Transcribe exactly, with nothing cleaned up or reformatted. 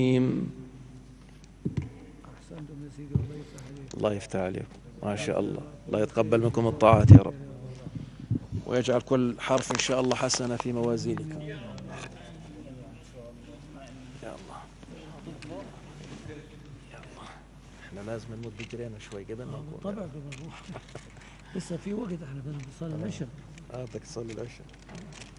أحسنتم يا سيدي، الله يفتح عليك. الله يفتح عليكم، ما شاء الله. الله يتقبل منكم الطاعات يا رب، ويجعل كل حرف إن شاء الله حسنة في موازينكم. يا الله يا الله، احنا لازم نمد جرينا شوي قبل ما نقوم. طبعا قبل نروح. لسه في وقت، احنا بدنا نصلي العشاء. اه بدك تصلي العشاء.